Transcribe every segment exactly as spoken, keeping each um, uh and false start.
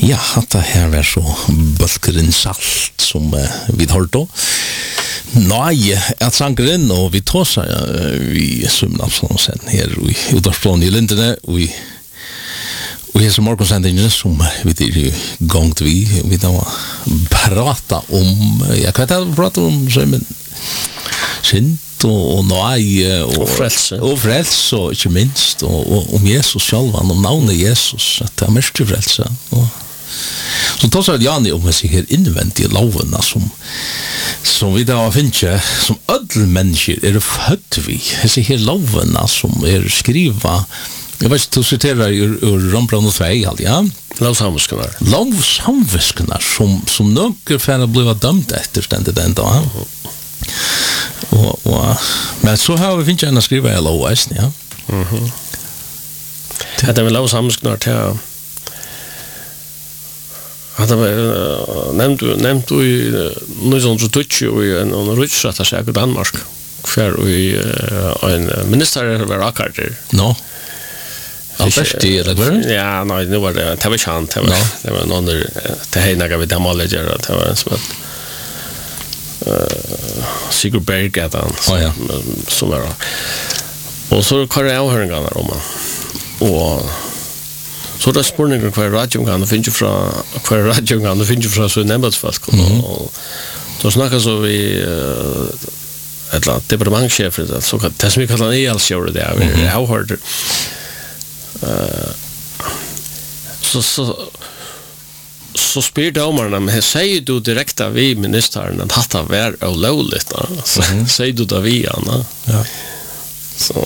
Ja, det her var så bølkeren salt som uh, vi hørte. Nei, at sangeren, og vi tar seg uh, vi summer sånn sen her i utdagsplanen i Lindene, og vi og her som morgonsendingen som vi er i gang til vi, vi da prata om, ja, hva er det vi prater om, men sint og, og nei, og, og frelse, og frelse, og ikke minst, og, og om Jesus selv, om navnet Jesus, at det er mest frelse, og så tar seg Jani om jeg sier innvendige lovene som, som vi da finner, som ødel mennesker er født vi, jeg sier lovene som er skriva. Jeg vet ikke, du siterer ur Rambrand og Tvei, ja? Lovsamviskenar. Lovsamviskenar, som, som nøkker for å bli dømt etter stendet den da. Og, og, men så har vi finnet en å skrive i loveisen, ja? Mhm. Det er vel lovsamviskenar til at det var nevnt nevnt i noen tutsi og i en rutsretta seg i Danmark for i en minister var akkurat no Alberti eller hva? Ja, nei, det var det det var ikke han, det var, no. det var noen det heilige vi demalleger, det var en som het uh, Sigurd Berg at han oh, ja. som var og så kan jeg avhøringene om han og så det spurningen hver radioen finner fra hver radioen finner fra så nemndsfolk og, og da snakker så vi uh, et eller annet departementssjefer det som vi kallar E L-sjøret det er vi avhørte uh, så så så spyr domarna men sier du direkte vi ministeren at dette var ulovlig så sier du det vi Anna ja så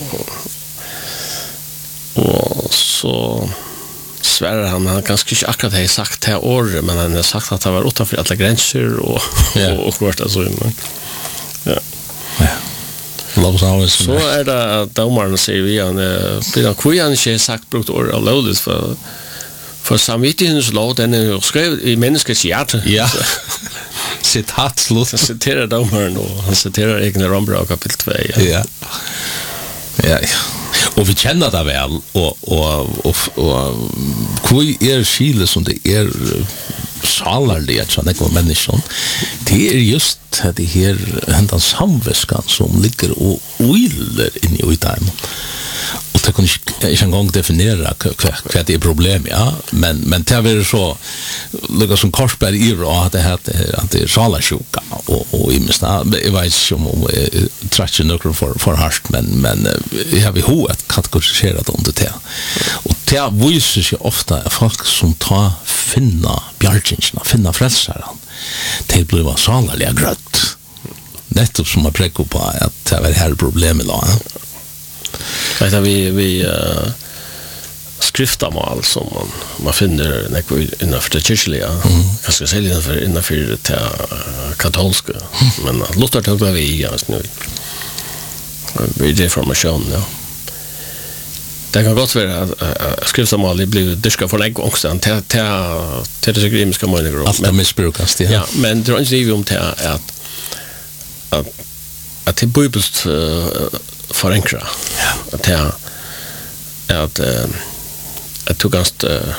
og så svärar han han kanske inte akkurat har sagt det året men han har sagt att det var utanför alla gränser och ja. och, och vart alltså ja ja Lovs så är det att domaren säger vi han blir kvar han inte sagt brukt år alldeles för för samvittighetens lov den är ju skriven i människans hjärta ja citat slut så citerar domaren och han citerar egna Rambrand kapitel två ja ja ja og vi kjenner det vel og og og og hvor er skile som det er salarlig at sånne går mennesker det er just det her hentan samviskan som ligger og uiler inn i dem og det kan ikke ikke engang definere hva det er problem ja men men det er så lukka som Korsberg i og at det heter at det er salarsjuka og og i minst jeg vet ikke om jeg trekker noe for, for hardt men, men jeg har vi hodet kategoriseret under det og det viser seg ofte at folk som tar finna bjargingsene finna frelseren til blir salarlig grøtt nettopp som man prekker på at det er her problemet da ja. Vet du, vi, vi uh, skriftamal som man, man finner innenfor det kyrkeliga, mm. ganske selv innenfor, innenfor det uh, katolske, mm. men uh, Luther tog det vi i, ja, nu, vi er reformasjonen, ja. Det kan godt være at uh, skriftamal blir dyrka for en gang til, til, til, til det grimiske meninger. Alt det misbrukast, ja. Ja, men det er ikke liv om til at at, at det er bibelsk uh, forenkra ja. At jeg at uh, at du kan uh,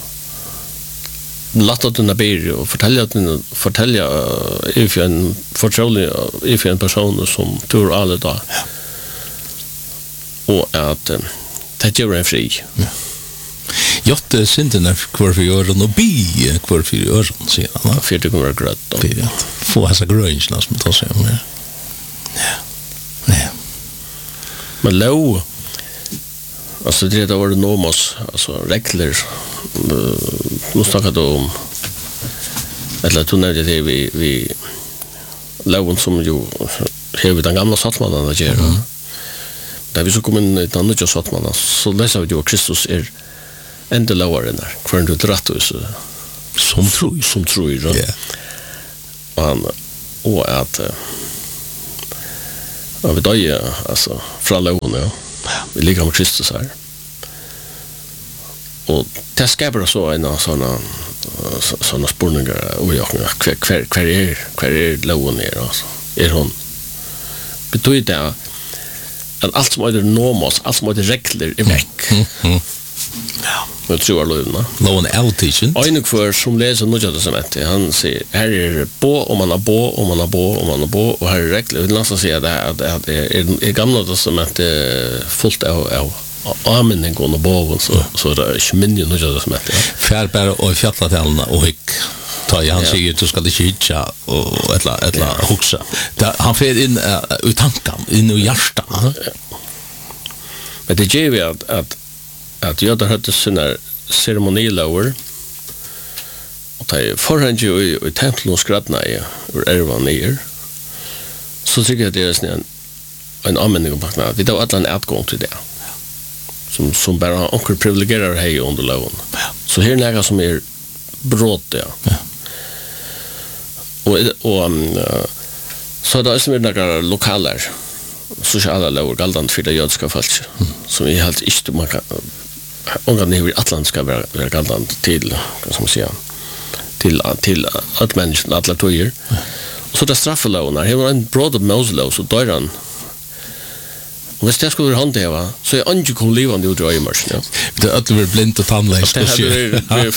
lata dina ber og fortelle fortelle uh, if en fortrolig if en person som tror alle da ja. Og at uh, det gjør en fri ja. Jotte synden er kvar for øren og bi kvar for øren sier han for det kommer grøtt få hessa grønnsna som tar seg om ja ja men lov alltså det är det normos alltså regler nu snackar du om eller du nämnde det vi vi loven som ju har vi den gamla sattmannen att göra mm. där vi så kommer in i den nya sattmannen så läser vi ju Kristus är ända lower där för du drar så som tror som tror ju ja och och att ja, vi døye, altså, fra loven, ja. Vi ligger med Kristus her. Og det skaper så en av sånne, sånne spurninger, og ja, hver, hver, hver er, hver er loven er, altså. Er hun? Betyr det at alt som er normos, alt som er regler er vekk. Ja. Med tror lovna. Loven outteaching. En kvar som läser Nya testamentet, han säger här är bo om man har bo om man har bo om man har bo och här är regler. Det nästan säga det att det är i gamla testamentet fullt av av amen går och bo så så det är inte mindre Nya testamentet. Fär bara och fjällatelna och hick ta han säger du ska det skitcha och ettla ettla huxa. Han för in i tanken in i hjärtat. Men det ger vi att att att jag hade såna ceremonielauer och ta förhand ju i templen och skratna i och ervan ner så tycker jag det är en en användning av bakna vi då alla utgång till det som som bara onkel privilegierar hej under lagen så här nära som är brott ja, ja. och och um, så då är det några lokaler sociala lagar galdan för det jødiska folk mm. som är helt inte man kan ångan i Atlant ska vara vara galdan till vad ska man säga till till att människan alla tojer och så det strafflagarna här var en brott av Moses så då han och hvis det skulle han det va så är inte kom levande ut i mars ja det att vi blind och tandlös det är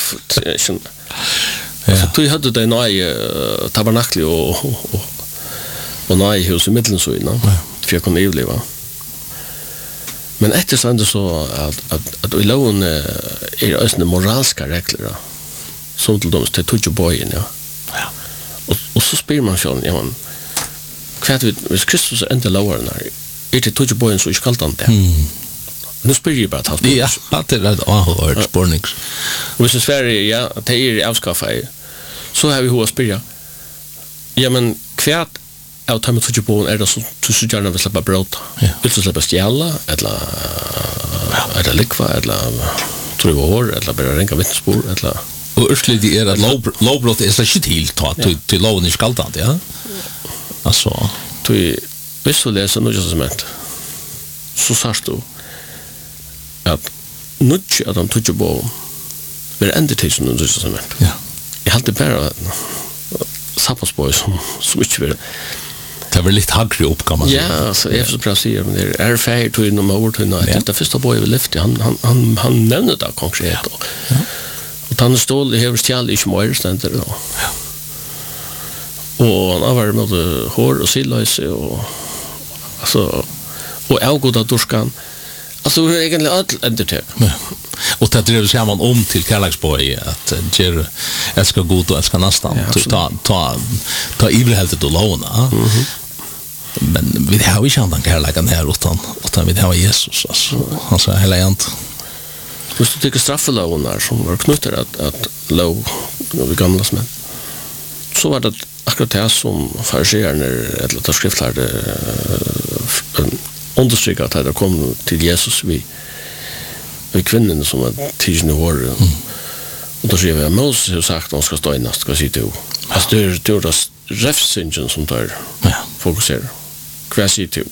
ja så du hade det nej tabernakel och och och nej hus i mitten så innan för jag kunde överleva. Men efter så ändå så att att att i lagen är det ösna moraliska regler som till dem till touch boyen ja. Ja. Och och så spelar man sjön ja man kvart vid Kristus inte lagen är det touch boyen så skall han det. Mm. Nu spelar ju bara att ja, att det är ahört spårnings. Och så Sverige ja, det är avskaffa så har vi hur spela. Ja men kvart av tar med touch boyen är det så du så gärna vill släppa brott. Vill du släppa stjäla eller eller likva eller tror jag år eller bara renka vittnesbord eller och ursligt det är att lovbrott är så shit helt tagit till till loven i skaltant ja. Alltså du visst så läser Nya testamentet så sagst du att nutch att de touch boyen är ända till Nya testamentet. Ja. Jag hade bara sapposboy som som inte vill det var lite högre upp kan man säga. Ja, så är så precis men det är fair to in the over to night. Det första boy vi lyfte han han han han nämnde det konkret och ja. Och han stod det här stjäl i småer ständer då. Ja. Och han var med hår och sillös och alltså och elgoda durskan. Alltså det är egentligen allt entertag. Ja. Och det drev sig man om till Karlaxboy att ger jag ska gå då jag ska nästan ta ta ta ivrigt och låna. Mhm. Men vi har ju inte kärleken här utan utan vi har Jesus alltså han sa hela ent. Just det tycker strafflagarna som var knutna att att lov vi gamla men så var det akkurat det som fariséerna eller att skriftlärde understryka att det kom till Jesus vi vi kvinnen som var tio år mm. och då säger vi Moses har sagt att han ska stå innan ska sitta och alltså det är det är räfsingen som tar ja. Fokuserar Crashy too.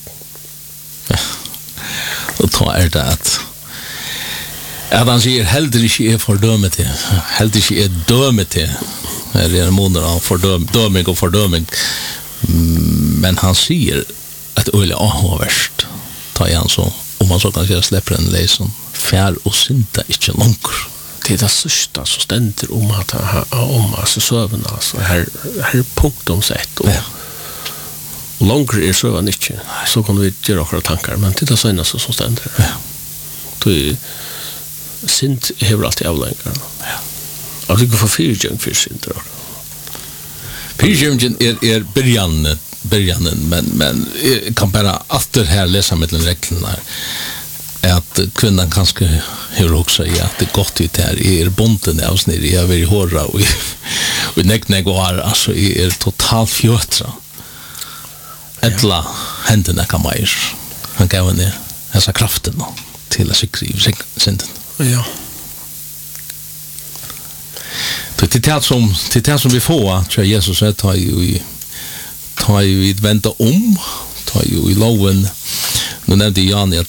Och då är det att att han säger heller inte är fördömet till heller inte är dömet till är en månad av fördömning och fördömning men han säger att öle är värst ta igen så om man så kan säga släpper en läson fär och synta inte långt det är det sista som ständer om att om alltså sövna så här här punkt om sätt och ja. Och långt är så var inte så kan vi göra några tankar men det är så ena som ständer ja. Då är synd har alltid avlängar ja. Och det går för fyrjung för synd då fyrjungen är är början början men men kan bara efter här läsa med den reglerna att kvinnan kanske hur också ja att det gott ut här är bonden av snir jag vill höra och och näcknägg och alltså är totalt fjötra ettla händerna kan man ju han gav henne dessa kraften till att skriva synden ja det är det som det är som vi får tror Jesus säger tar ju tar ju vid vänta om tar ju i loven nu nämnde Jan att